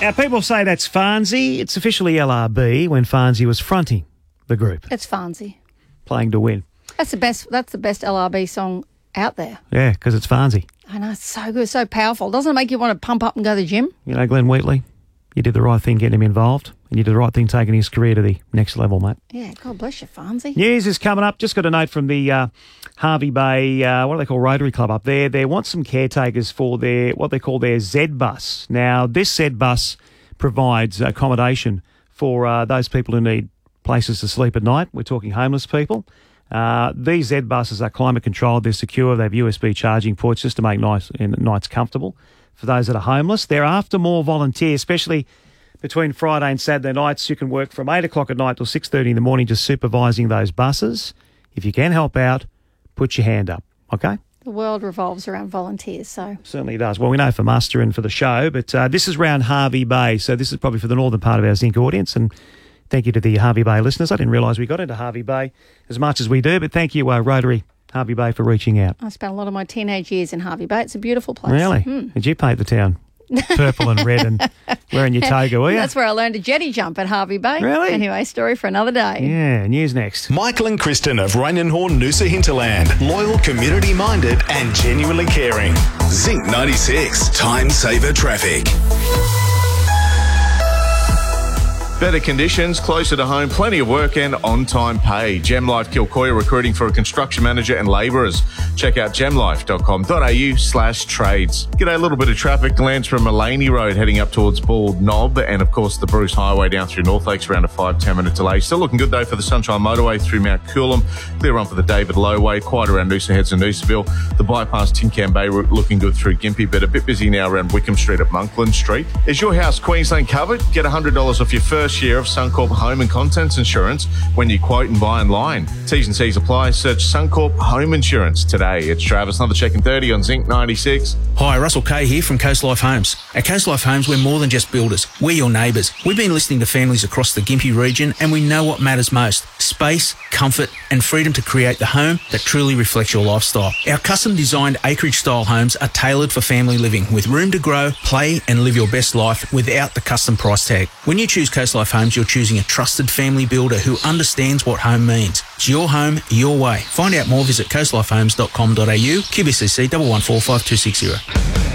Now, people say that's Farnsey. It's officially LRB when Farnsey was fronting the group. It's Farnsey. Playing to win. That's the best LRB song out there. Yeah, because it's Farnsey. I know, it's so good, so powerful. Doesn't it make you want to pump up and go to the gym? You know, Glenn Wheatley, you did the right thing getting him involved, and you did the right thing taking his career to the next level, mate. Yeah, God bless you, Farnsey. News is coming up. Just got a note from the Harvey Bay, what do they call Rotary Club up there. They want some caretakers for their what they call their Z bus. Now, this Z bus provides accommodation for those people who need places to sleep at night. We're talking homeless people. These Z buses are climate controlled. They're secure. They have USB charging ports just to make nights comfortable for those that are homeless. They're after more volunteers, especially between Friday and Saturday nights. You can work from 8 o'clock at night till 6:30 in the morning just supervising those buses. If you can help out, put your hand up, okay? The world revolves around volunteers, so... Certainly does. Well, we know for muster and for the show, but this is around Harvey Bay, so this is probably for the northern part of our Zinc audience, and thank you to the Harvey Bay listeners. I didn't realise we got into Harvey Bay as much as we do, but thank you, Rotary Harvey Bay, for reaching out. I spent a lot of my teenage years in Harvey Bay. It's a beautiful place. Really? Did you paint the town purple and red and wearing your toga, were you? That's where I learned to jetty jump at Harvey Bay. Really? Anyway, story for another day. Yeah, news next. Michael and Kristen of Rainenhorn, Noosa Hinterland. Loyal, community-minded and genuinely caring. Zinc 96. Time saver traffic. Better conditions, closer to home, plenty of work and on-time pay. GemLife Kilcoya recruiting for a construction manager and labourers. Check out gemlife.com.au/trades. G'day, a little bit of traffic lands from Mullaney Road heading up towards Bald Knob and, of course, the Bruce Highway down through North Lakes around a 5-10 minute delay. Still looking good, though, for the Sunshine Motorway through Mount Coolum. Clear on for the David Low Way, quiet around Noosa Heads and Noosaville. The bypass Tin Can Bay route looking good through Gympie, but a bit busy now around Wickham Street at Monkland Street. Is your house Queensland covered? Get $100 off your first year of Suncorp Home and Contents Insurance when you quote and buy online. T's and C's apply. Search Suncorp Home Insurance today. It's Travis, another check in 30 on Zinc 96. Hi, Russell Kay here from Coast Life Homes. At Coast Life Homes, we're more than just builders. We're your neighbours. We've been listening to families across the Gympie region and we know what matters most. Space, comfort and freedom to create the home that truly reflects your lifestyle. Our custom designed acreage style homes are tailored for family living with room to grow, play and live your best life without the custom price tag. When you choose Coast Life Homes, you're choosing a trusted family builder who understands what home means. It's your home, your way. Find out more, visit coastlifehomes.com.au, QBCC 1145 260.